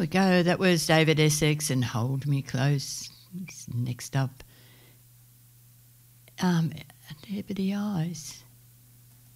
we go. That was David Essex and Hold Me Close. Next up, Ebony Eyes.